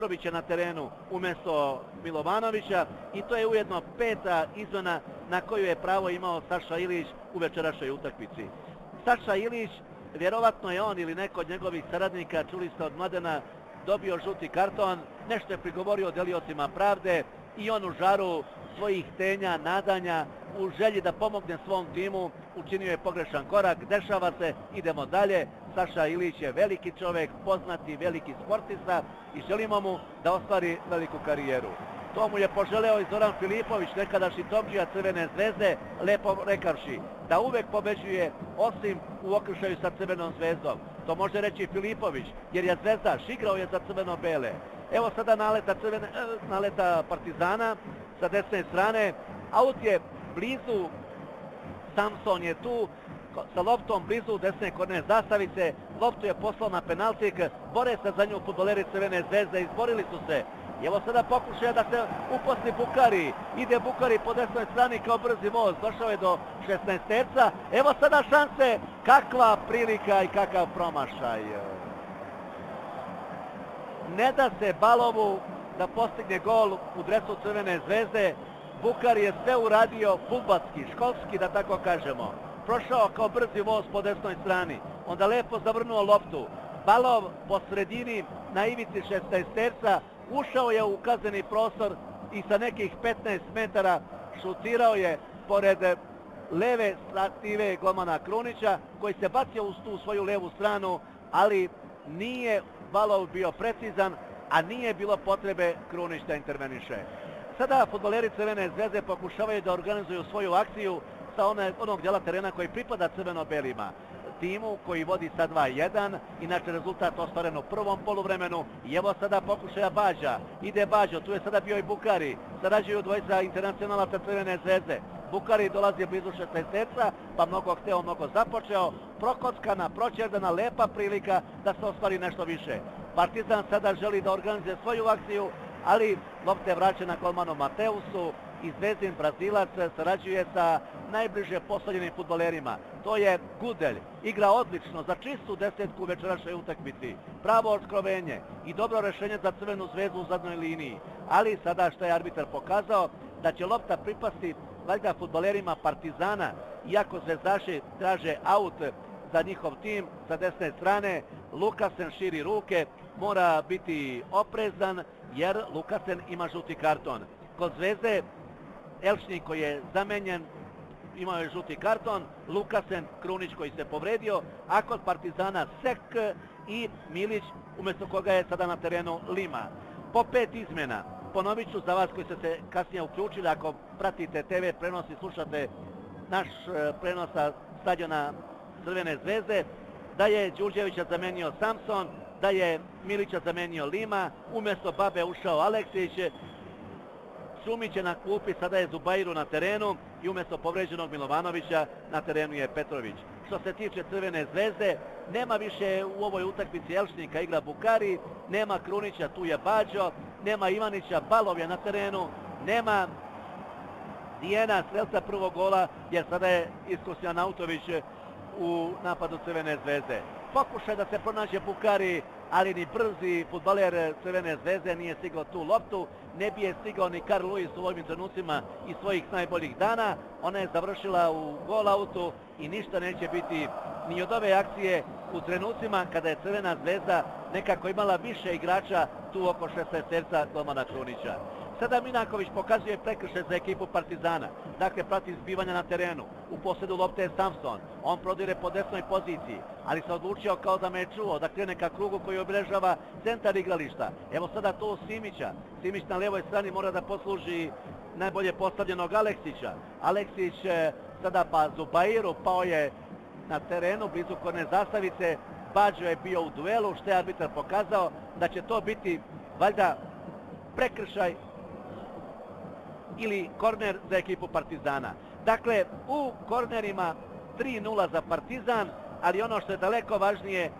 Petrovića na terenu umjesto Milovanovića i to je ujedno 5. izmjena na koju je pravo imao Saša Ilić u večerašnjoj utakmici. Saša Ilić, vjerovatno je on ili neko od njegovih saradnika, čuli ste od Mladena, dobio žuti karton, nešto je prigovorio deliocima pravde i on u žaru svojih tenja, nadanja, u želji da pomogne svom timu, učinio je pogrešan korak, dešava se, idemo dalje. Saša Ilić je veliki čovjek, poznati, veliki sportista i želimo mu da ostvari veliku karijeru. To mu je poželeo i Zoran Filipović, nekadašnji topdžija Crvene zvezde, lepo rekavši da uvek pobeđuje osim u okršaju sa Crvenom zvezdom. To može reći Filipović, jer je zvezdaš, igrao je za crveno-bele. Evo sada naleta Partizana sa desne strane, aut je blizu, Samson je tu, sa loptom blizu desne korner zastavice, loptu je poslao na penaltik, bore se za nju fudbaleri Crvene zvezde, izborili su se. I evo sada pokušaja da se uposli Bukari, ide Bukari po desnoj strani kao brzi voz, došao je do 16-terca, evo sada šanse, kakva prilika i kakav promašaj. Ne da se Balovu da postigne gol u dresu Crvene zvezde, Bukari je sve uradio fudbalski, školski da tako kažemo. Prošao kao brzi voz po desnoj strani, onda lepo zavrnuo loptu. Balov po sredini na ivici 16-terca ušao je u kazneni prostor i sa nekih 15 metara šutirao je pored leve stative golmana Krunića koji se bacio uz tu svoju levu stranu, ali nije Balov bio precizan, a nije bilo potrebe Krunić da interveniše. Sada fudbaleri Crvene zvezde pokušavaju da organizuju svoju akciju sa onog dijela terena koji pripada crveno-belima. Timu koji vodi sa 2-1, inače rezultat ostvaren u prvom poluvremenu i evo sada pokušaja Bađa, ide Bađo, tu je sada bio i Bukari, sarađuju dvojica internacionalaca Crvene zvezde. Bukari dolazi blizu 16-terca, pa mnogo hteo, mnogo započeo, prokockana, proćerdana, lepa prilika da se ostvari nešto više. Partizan sada želi da organizuje svoju akciju, ali lopta je vraćena golmanu Mateusu i zvezdin Brazilac sarađuje sa najbliže postavljenim fudbalerima. To je Gudelj, igra odlično za čistu desetku u večerašnjoj utakmici. Pravo otkrovenje i dobro rešenje za Crvenu zvezdu u zadnjoj liniji. Ali sada što je arbitar pokazao da će lopta pripasti valjda fudbalerima Partizana, iako zvezdaši traže aut za njihov tim sa desne strane. Lukasen širi ruke, mora biti oprezan jer Lukasen ima žuti karton. Kod Zvezde Elšnik koji je zamenjen imao je žuti karton, Lukasen, Krunić koji se povredio, a kod Partizana Sek i Milić, umjesto koga je sada na terenu Lima. Po 5 izmjena, ponovit ću za vas koji ste se kasnije uključili, ako pratite TV prenos i slušate naš prenos sa stadiona Crvene zvezde, da je Đurđevića zamenio Samson, da je Milića zamenio Lima, umjesto Babe ušao Aleksić, Sumić je na klupi, sada je Zubairu na terenu i umjesto povređenog Milovanovića na terenu je Petrović. Što se tiče Crvene zvezde, nema više u ovoj utakmici Elšnika, igra Bukari, nema Krunića, tu je Bađo, nema Ivanića, Balov je na terenu, nema Dijena, strelca prvog gola, jer sada je iskusio Anautović u napadu Crvene zvezde. Pokušaj da se pronađe Bukari, ali ni brzi fudbaler Crvene zvezde nije stigao tu loptu, ne bi je stigao ni Karl Luis u ovim trenucima iz svojih najboljih dana. Ona je završila u gol autu i ništa neće biti ni od ove akcije u trenucima kada je Crvena zvezda nekako imala više igrača tu oko 16-terca golmana Krunića. Sada Minaković pokazuje prekršaj za ekipu Partizana. Dakle, prati zbivanja na terenu. U posledu lopte je Samson. On prodire po desnoj poziciji, ali se odlučio kao da me je čuo, da krene ka krugu koji obilježava centar igrališta. Evo sada to Simića. Simić na levoj strani mora da posluži najbolje postavljenog Aleksića. Aleksić sada pa Zubairu, pao je na terenu blizu korner zastavice. Bađo je bio u duelu, što je arbitar pokazao da će to biti valjda prekršaj ili korner za ekipu Partizana. Dakle, u kornerima 3-0 za Partizan, ali ono što je daleko važnije,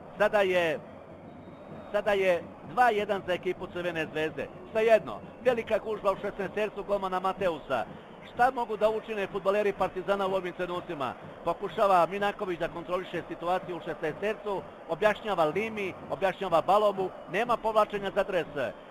sada je 2-1 za ekipu Crvene zvezde. Svejedno, velika gužba u 16-tercu golmana Mateusa. Šta mogu da učine fudbaleri Partizana u ovim trenucima? Pokušava Minaković da kontroliše situaciju u 16-tercu, objašnjava Limi, objašnjava Balovu, nema povlačenja za dres.